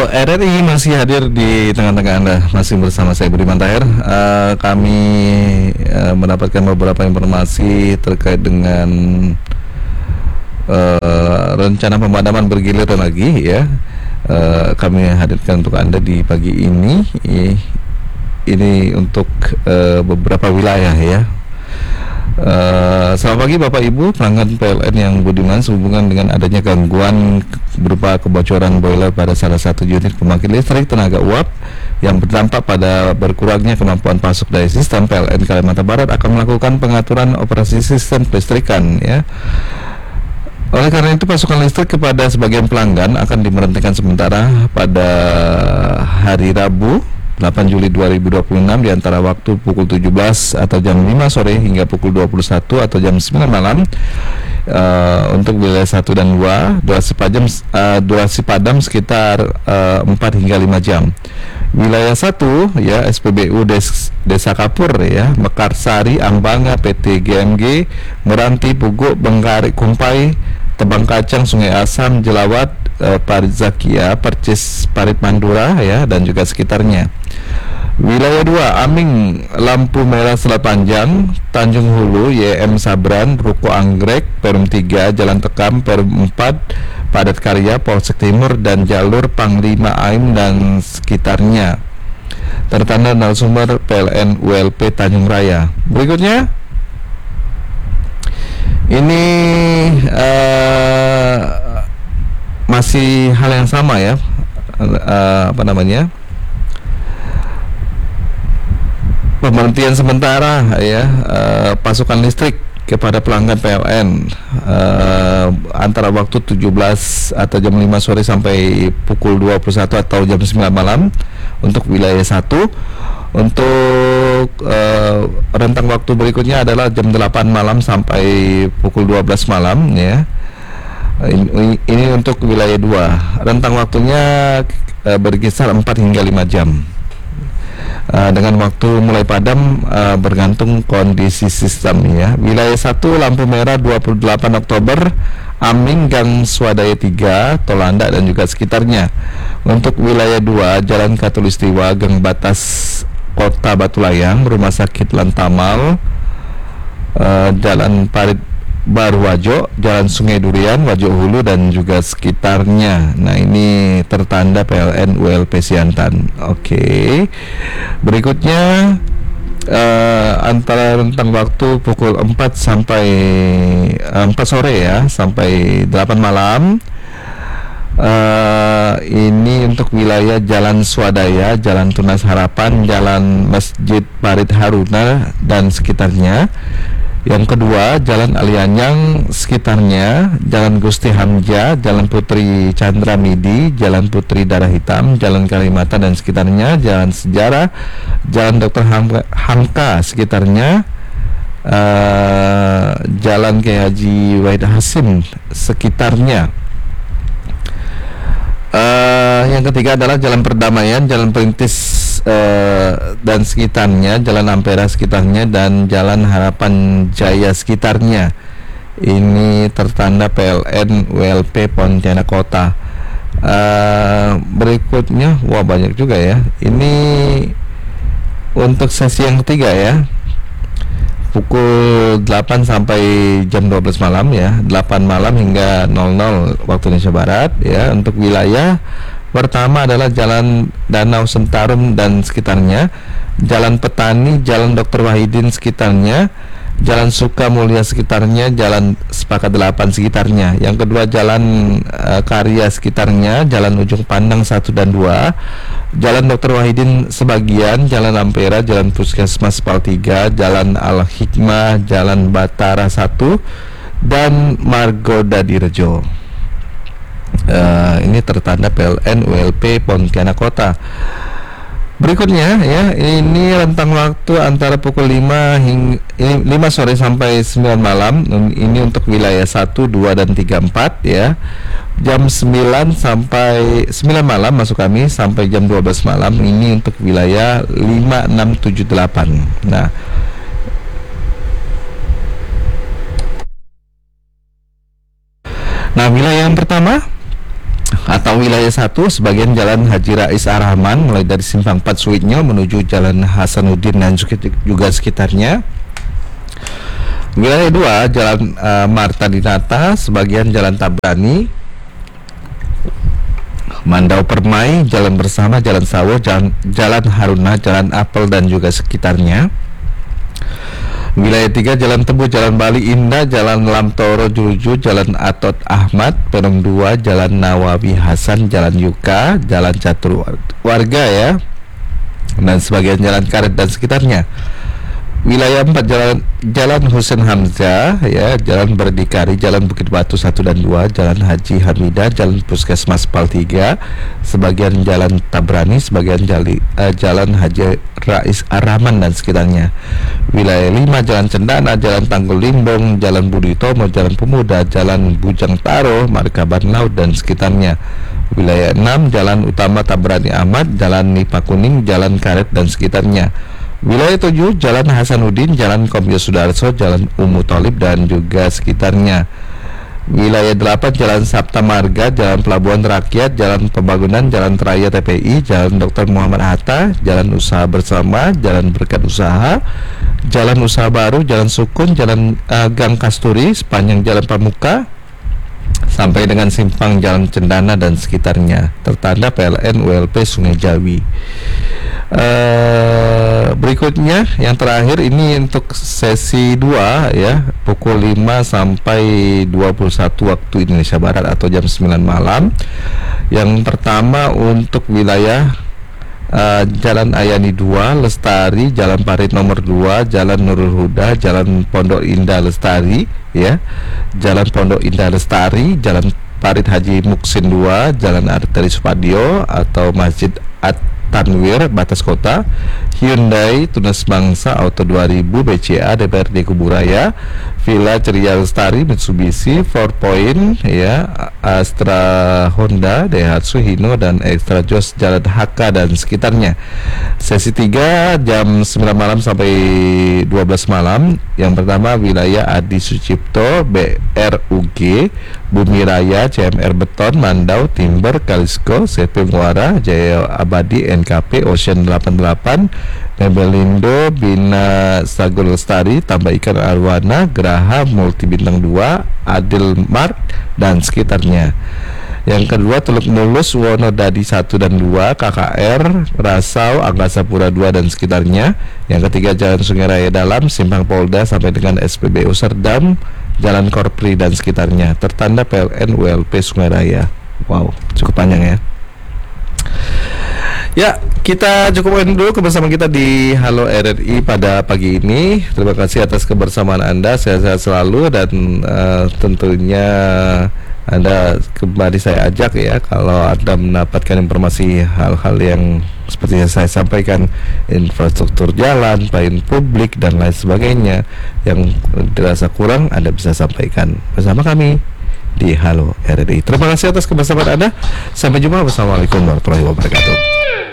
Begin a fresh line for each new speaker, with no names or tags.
RRI masih hadir di tengah-tengah Anda, masih bersama saya Budiman Tahir. Kami mendapatkan beberapa informasi terkait dengan rencana pemadaman bergilir lagi ya. Kami hadirkan untuk Anda di pagi ini. Ini untuk beberapa wilayah ya. Selamat pagi Bapak Ibu pelanggan PLN yang budiman, sehubungan dengan adanya gangguan berupa kebocoran boiler pada salah satu unit pembangkit listrik tenaga uap yang berdampak pada berkurangnya kemampuan pasok dari sistem, PLN Kalimantan Barat akan melakukan pengaturan operasi sistem kelistrikan ya. Oleh karena itu, pasokan listrik kepada sebagian pelanggan akan diberhentikan sementara pada hari Rabu 8 Juli 2026 di antara waktu pukul 17 atau jam 5 sore hingga pukul 21 atau jam 9 malam untuk wilayah 1 dan 2. Durasi padam sekitar 4 hingga 5 jam. Wilayah 1 ya, SPBU Desa Kapur ya, Mekarsari, Ambanga, PT GMG, Meranti, Puguk, Bengkari, Kumpai, Tebang Kacang, Sungai Asam, Jelawat, Parit Zakia, Percis, Parit Mandura ya, dan juga sekitarnya. Wilayah 2, Aming, Lampu Merah Selat Panjang, Tanjung Hulu, YM Sabran, Ruko Anggrek, Perum 3, Jalan Tekam, Perum 4, Padat Karya, Polsek Timur, dan jalur Panglima Aim dan sekitarnya. Tertanda narasumber PLN ULP Tanjung Raya. Berikutnya, ini masih hal yang sama ya, pemberhentian sementara ya pasokan listrik kepada pelanggan PLN antara waktu 17 atau jam 5 sore sampai pukul 21 atau jam 9 malam untuk wilayah 1. Untuk rentang waktu berikutnya adalah jam 8 malam sampai pukul 12 malam ya. Ini untuk wilayah 2. Rentang waktunya berkisar 4 hingga 5 jam. Dengan waktu mulai padam bergantung kondisi sistem ya. Wilayah 1 lampu merah 28 Oktober, Aming, Gang Swadaya 3, Tolanda dan juga sekitarnya. Untuk wilayah 2, Jalan Katulistiwa, Gang Batas Kota Batu Layang, Rumah Sakit Lantamal, Jalan Parit Baru Wajo, Jalan Sungai Durian, Wajo Hulu dan juga sekitarnya. Nah, ini tertanda PLN ULP Siantan. Oke. Berikutnya antara rentang waktu pukul 4 sampai 4 sore ya, sampai 8 malam. Ini untuk wilayah Jalan Swadaya, Jalan Tunas Harapan, Jalan Masjid Parit Haruna dan sekitarnya. Yang kedua, Jalan Alianyang sekitarnya, Jalan Gusti Hamzah, Jalan Putri Chandra Midi, Jalan Putri Darah Hitam, Jalan Kalimantan dan sekitarnya, Jalan Sejarah, Jalan Dr. Hamka sekitarnya, Jalan Kiai Haji Wahid Hasim sekitarnya. Yang ketiga adalah Jalan Perdamaian, Jalan Perintis dan sekitarnya, Jalan Ampera sekitarnya, dan Jalan Harapan Jaya sekitarnya. Ini tertanda PLN ULP Pontianak Kota. Berikutnya, wah banyak juga ya. Ini untuk sesi yang ketiga ya, pukul 8 sampai jam 12 malam ya, 8 malam hingga 00 waktu Indonesia Barat ya. Untuk wilayah pertama adalah Jalan Danau Sentarum dan sekitarnya, Jalan Petani, Jalan Dr. Wahidin sekitarnya, Jalan Sukamulya sekitarnya, Jalan Sepakat 8 sekitarnya. Yang kedua, Jalan Karya sekitarnya, Jalan Ujung Pandang 1 dan 2, Jalan Dr. Wahidin sebagian, Jalan Ampera, Jalan Puskesmas Pal 3, Jalan Al-Hikmah, Jalan Batara 1, dan Margoda Direjo. Ini tertanda PLN ULP Pontianak Kota. Berikutnya ya, ini rentang waktu antara pukul 5 sore sampai 9 malam. Ini untuk wilayah 1, 2 dan 3, 4 ya. Jam 9 sampai 9 malam masuk kami sampai jam 12 malam. Ini untuk wilayah 5, 6, 7, 8. Nah, wilayah yang pertama atau wilayah 1 sebagian Jalan Haji Rais Ar-Rahman mulai dari simpang 4 Suitnya menuju Jalan Hasanuddin dan juga sekitarnya. Wilayah 2 Jalan Marta Dinata sebagian Jalan Tabrani, Mandau Permai, Jalan Bersama, Jalan Sawo, Jalan Haruna, Jalan Apel dan juga sekitarnya. Wilayah 3 Jalan Tebu, Jalan Bali Indah, Jalan Lamtoro Juruju, Jalan Atot Ahmad, Perong 2 Jalan Nawawi Hasan, Jalan Yuka, Jalan Catur Warga ya, dan sebagian Jalan Karet dan sekitarnya. Wilayah 4 Jalan Husein Hamzah ya, Jalan Berdikari, Jalan Bukit Batu 1 dan 2, Jalan Haji Hamidah, Jalan Puskesmas Pal 3, sebagian Jalan Tabrani, sebagian Jalan Haji Rais Ar-Rahman dan sekitarnya. Wilayah 5 Jalan Cendana, Jalan Tanggul Limbong, Jalan Budi Tomo, Jalan Pemuda, Jalan Bujang Taro, Markaban Laut dan sekitarnya. Wilayah 6 Jalan Utama Tabrani Ahmad, Jalan Nipa Kuning, Jalan Karet dan sekitarnya. Wilayah 7 Jalan Hasanuddin, Jalan Komyo Sudarso, Jalan Umu Tholib dan juga sekitarnya. Wilayah 8 Jalan Sabta Marga, Jalan Pelabuhan Rakyat, Jalan Pembangunan, Jalan Raya TPI, Jalan Dr. Muhammad Hatta, Jalan Usaha Bersama, Jalan Berkat Usaha, Jalan Usaha Baru, Jalan Sukun, Jalan Gang Kasturi sepanjang Jalan Pramuka sampai dengan simpang Jalan Cendana dan sekitarnya, tertanda PLN ULP Sungai Jawi. Berikutnya yang terakhir ini untuk sesi 2 ya, pukul 5 sampai 21 waktu Indonesia Barat atau jam 9 malam. Yang pertama untuk wilayah Jalan Ayani 2 Lestari, Jalan Parit nomor 2, Jalan Nurul Huda, Jalan Pondok Indah Lestari ya, Jalan Pondok Indah Lestari, Jalan Parit Haji Muksin 2, Jalan Arteri Supadio atau Masjid Tanwir Batas Kota, Hyundai Tunas Bangsa Auto 2000 BCA DPRD Kuburaya, Villa Ceria Lestari Mitsubishi, 4 Point ya, Astra Honda, Daihatsu Hino dan Extra Jos Jalan HK dan sekitarnya. Sesi 3 jam 9 malam sampai 12 malam. Yang pertama wilayah Adi Sucipto BRUG, Bumi Raya, CMR Beton, Mandau, Timber, Kalisco, CP Muara, Jaya Abadi, NKP, Ocean 88, Mebelindo, Bina Sagur Lestari, Tambah Ikan Arwana, Geraha, Multi Bintang 2, Adil Mart dan sekitarnya. Yang kedua Teluk Mulus, Wonodadi 1 dan 2, KKR, Rasau, Angkasa Pura 2 dan sekitarnya. Yang ketiga Jalan Sungai Raya Dalam, Simpang Polda sampai dengan SPBU Serdam, Jalan Korpri dan sekitarnya, tertanda PLN ULP Sungai Raya. Wow, cukup panjang ya. Ya, kita cukupkan dulu kebersamaan kita di Halo RRI pada pagi ini. Terima kasih atas kebersamaan Anda, sehat-sehat selalu dan tentunya Anda kembali saya ajak ya, kalau Anda mendapatkan informasi hal-hal yang seperti yang saya sampaikan, infrastruktur jalan, pelayanan publik dan lain sebagainya yang dirasa kurang, Anda bisa sampaikan bersama kami di Halo RRI. Terima kasih atas kebersamaan Anda. Sampai jumpa. Wassalamualaikum warahmatullahi wabarakatuh.